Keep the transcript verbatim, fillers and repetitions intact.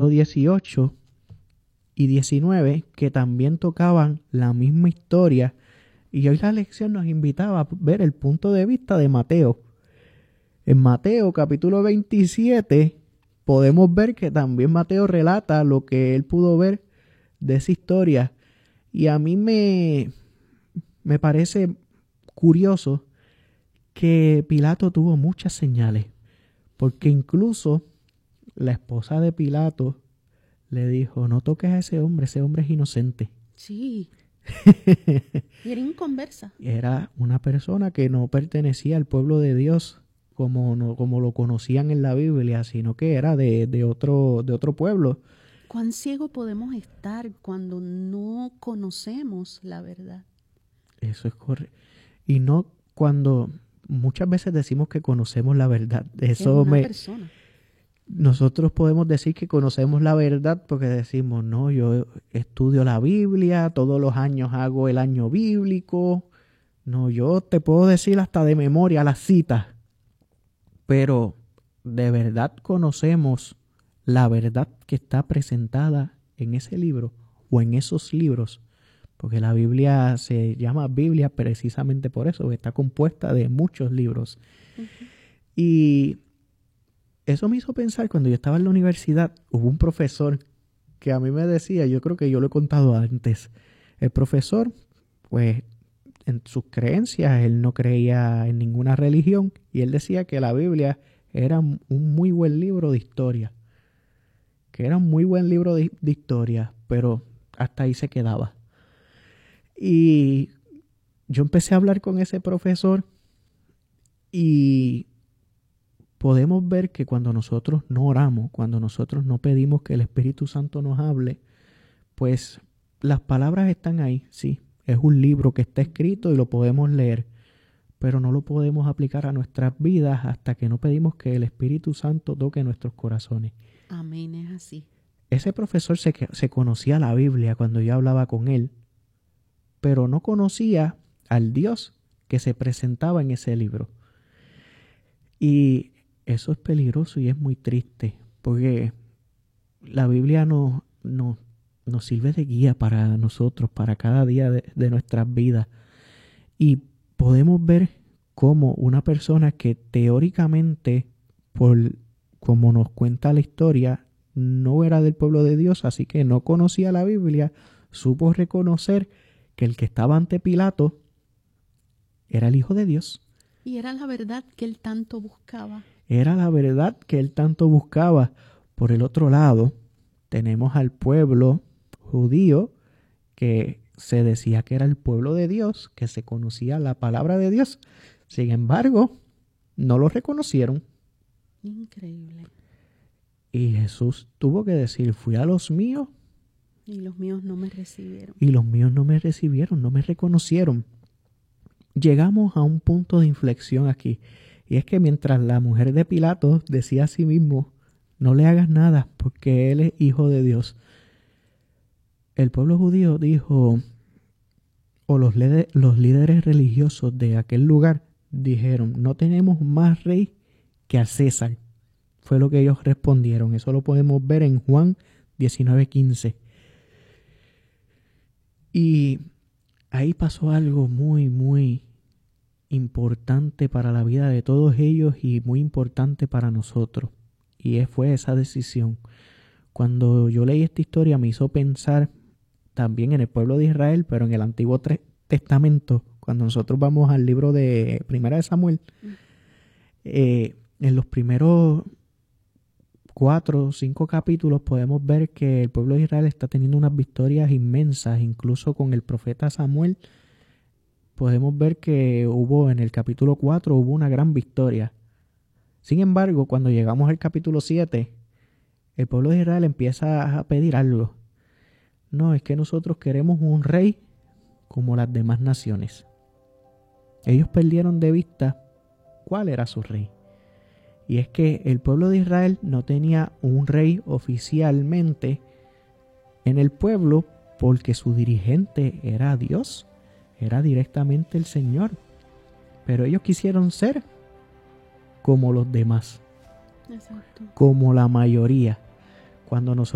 uno dieciocho y diecinueve, que también tocaban la misma historia. Y hoy la lección nos invitaba a ver el punto de vista de Mateo. En Mateo capítulo veintisiete podemos ver que también Mateo relata lo que él pudo ver de esa historia. Y a mí me, me parece curioso que Pilato tuvo muchas señales, porque incluso la esposa de Pilato le dijo: no toques a ese hombre, ese hombre es inocente. Sí. Y era inconversa. Era una persona que no pertenecía al pueblo de Dios como, no, como lo conocían en la Biblia, sino que era de, de, otro, de otro pueblo. ¿Cuán ciego podemos estar cuando no conocemos la verdad? Eso es correcto. Y no cuando muchas veces decimos que conocemos la verdad. Eso es una me... persona. Nosotros podemos decir que conocemos la verdad porque decimos: no, yo estudio la Biblia, todos los años hago el año bíblico. No, yo te puedo decir hasta de memoria las citas. Pero ¿de verdad conocemos la verdad que está presentada en ese libro o en esos libros? Porque la Biblia se llama Biblia precisamente por eso, que está compuesta de muchos libros. Uh-huh. Y eso me hizo pensar, cuando yo estaba en la universidad, hubo un profesor que a mí me decía, yo creo que yo lo he contado antes, el profesor, pues en sus creencias, él no creía en ninguna religión, y él decía que la Biblia era un muy buen libro de historia, que era un muy buen libro de, de historia, pero hasta ahí se quedaba. Y yo empecé a hablar con ese profesor y podemos ver que cuando nosotros no oramos, cuando nosotros no pedimos que el Espíritu Santo nos hable, pues las palabras están ahí, sí. Es un libro que está escrito y lo podemos leer, pero no lo podemos aplicar a nuestras vidas hasta que no pedimos que el Espíritu Santo toque nuestros corazones. Amén, es así. Ese profesor se, se conocía la Biblia cuando yo hablaba con él, pero no conocía al Dios que se presentaba en ese libro. Y eso es peligroso y es muy triste, porque la Biblia nos, nos, nos sirve de guía para nosotros, para cada día de, de nuestras vidas. Y podemos ver cómo una persona que teóricamente, por como nos cuenta la historia, no era del pueblo de Dios, así que no conocía la Biblia, supo reconocer que el que estaba ante Pilato era el Hijo de Dios. Y era la verdad que él tanto buscaba. Era la verdad que él tanto buscaba. Por el otro lado, tenemos al pueblo judío que se decía que era el pueblo de Dios, que se conocía la palabra de Dios. Sin embargo, no lo reconocieron. Increíble. Y Jesús tuvo que decir: fui a los míos. Y los míos no me recibieron. Y los míos no me recibieron, no me reconocieron. Llegamos a un punto de inflexión aquí. Y es que mientras la mujer de Pilato decía a sí mismo: no le hagas nada porque él es hijo de Dios, el pueblo judío dijo, o los, le- los líderes religiosos de aquel lugar dijeron: no tenemos más rey que a César. Fue lo que ellos respondieron. Eso lo podemos ver en Juan diecinueve quince. Y ahí pasó algo muy, muy importante para la vida de todos ellos y muy importante para nosotros. Y fue esa decisión. Cuando yo leí esta historia me hizo pensar también en el pueblo de Israel, pero en el Antiguo Testamento, cuando nosotros vamos al libro de Primera de Samuel, eh, en los primeros cuatro o cinco capítulos podemos ver que el pueblo de Israel está teniendo unas victorias inmensas, incluso con el profeta Samuel. Podemos ver que hubo en el capítulo cuatro hubo una gran victoria. Sin embargo, cuando llegamos al capítulo siete, el pueblo de Israel empieza a pedir algo. No, es que nosotros queremos un rey como las demás naciones. Ellos perdieron de vista cuál era su rey. Y es que el pueblo de Israel no tenía un rey oficialmente en el pueblo porque su dirigente era Dios. Era directamente el Señor. Pero ellos quisieron ser como los demás. Exacto. Como la mayoría. Cuando nosotros